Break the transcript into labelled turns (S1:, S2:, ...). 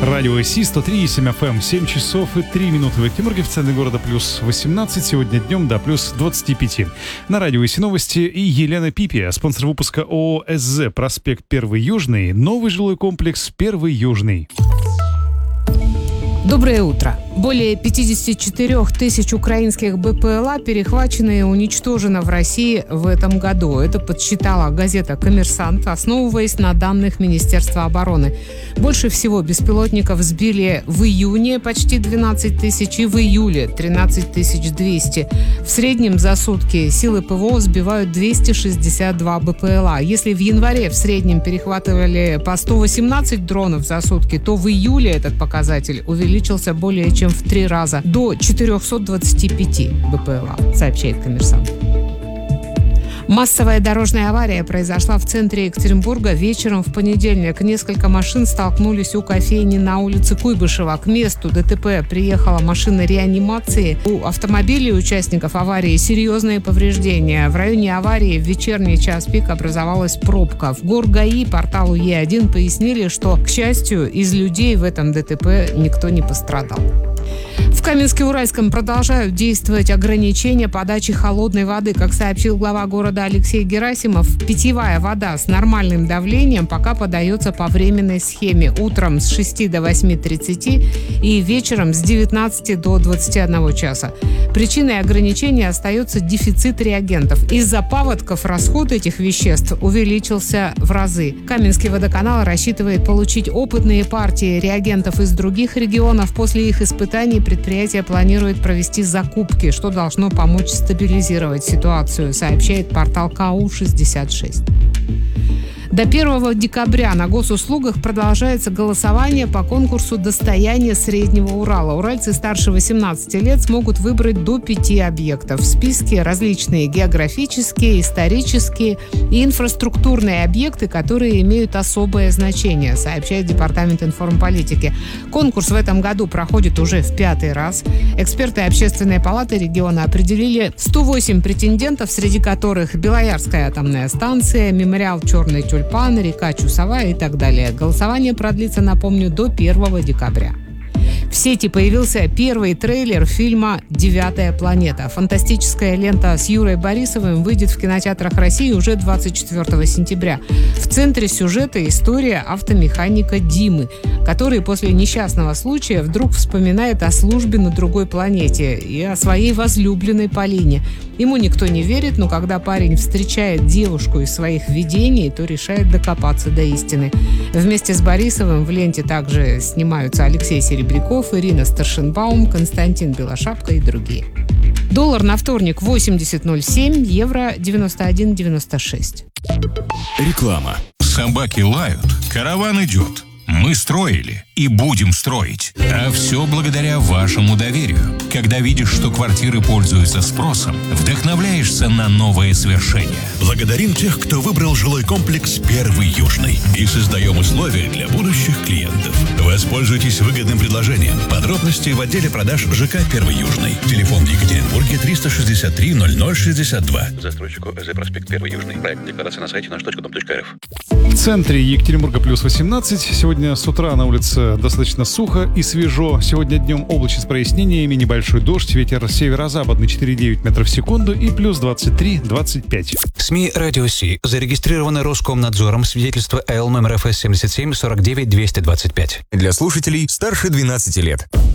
S1: Радио ИСИ 103,7 FM, 7 часов и 3 минуты в Екатеринбурге, в центре города плюс 18, сегодня днем до плюс 25. На радио ИСИ новости и Елена Пипи, спонсор выпуска ООО СЗ, проспект 1 Южный, новый жилой комплекс 1 Южный.
S2: Доброе утро. Более 54 тысяч украинских БПЛА перехвачено и уничтожено в России в этом году. Это подсчитала газета «Коммерсант», основываясь на данных Министерства обороны. Больше всего беспилотников сбили в июне почти 12 тысяч и в июле 13 200. В среднем за сутки силы ПВО сбивают 262 БПЛА. Если в январе в среднем перехватывали по 118 дронов за сутки, то в июле этот показатель увеличился более чем в 3 раза, до 425 БПЛА, сообщает «Коммерсант». Массовая дорожная авария произошла в центре Екатеринбурга вечером в понедельник. Несколько машин столкнулись у кофейни на улице Куйбышева. К месту ДТП приехала машина реанимации. У автомобилей участников аварии серьезные повреждения. В районе аварии в вечерний час пик образовалась пробка. В ГОР-ГАИ порталу Е1 пояснили, что, к счастью, из людей в этом ДТП никто не пострадал. В Каменске-Уральском продолжают действовать ограничения подачи холодной воды. Как сообщил глава города Алексей Герасимов, питьевая вода с нормальным давлением пока подается по временной схеме. Утром с 6 до 8:30 и вечером с 19 до 21 часа. Причиной ограничения остается дефицит реагентов. Из-за паводков расход этих веществ увеличился в разы. Каменский водоканал рассчитывает получить опытные партии реагентов из других регионов. После их испытаний предприятие планирует провести закупки, что должно помочь стабилизировать ситуацию, сообщает портал КАУ-66. До 1 декабря на госуслугах продолжается голосование по конкурсу «Достояние Среднего Урала». Уральцы старше 18 лет смогут выбрать до 5 объектов. В списке различные географические, исторические и инфраструктурные объекты, которые имеют особое значение, сообщает Департамент информполитики. Конкурс в этом году проходит уже в 5-й раз. Эксперты Общественной палаты региона определили 108 претендентов, среди которых Белоярская атомная станция, мемориал «Черный тюльпан», река Чусовая и так далее. Голосование продлится, напомню, до 1 декабря. В сети появился первый трейлер фильма «Девятая планета». Фантастическая лента с Юрой Борисовым выйдет в кинотеатрах России уже 24 сентября. В центре сюжета история автомеханика Димы, который после несчастного случая вдруг вспоминает о службе на другой планете и о своей возлюбленной Полине. Ему никто не верит, но когда парень встречает девушку из своих видений, то решает докопаться до истины. Вместе с Борисовым в ленте также снимаются Алексей Серебряков, Ирина Старшенбаум, Константин Белошапка и другие. Доллар на вторник 80.07, евро 91.96.
S3: Реклама. Собаки лают, караван идет. Мы строили и будем строить. А все благодаря вашему доверию. Когда видишь, что квартиры пользуются спросом, вдохновляешься на новые свершения.
S4: Благодарим тех, кто выбрал жилой комплекс 1 Южный. И создаем условия для будущих клиентов. Воспользуйтесь выгодным предложением. Подробности в отделе продаж ЖК 1 Южный. Телефон в Екатеринбурге 363 0062.
S5: Застройщику ЭЗ проспект 1 Южный. Проект декларации на сайте наш.дом.рф.
S1: В центре Екатеринбурга плюс 18. Сегодня с утра на улице достаточно сухо и свежо. Сегодня днем облачно с прояснениями, небольшой дождь, ветер северо-западный 4,9 метров в секунду и плюс 23-25.
S6: СМИ «Радио Си» зарегистрированы Роскомнадзором, свидетельство АЛ номер ФС 77 49 225.
S7: Для слушателей старше 12 лет.